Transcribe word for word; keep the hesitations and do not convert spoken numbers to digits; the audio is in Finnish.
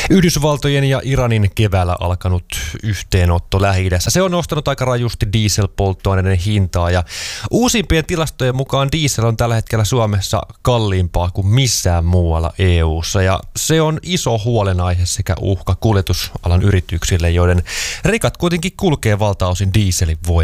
Yhdysvaltojen ja Iranin keväällä alkanut yhteenotto Lähi-idässä. Se on nostanut aika rajusti dieselpolttoaineiden hintaa ja uusimpien tilastojen mukaan diesel on tällä hetkellä Suomessa kalliimpaa kuin missään muualla E U:ssa. Ja se on iso huolenaihe sekä uhka kuljetusalan yrityksille, joiden rekat kuitenkin kulkee valtaosin dieselin voimalla.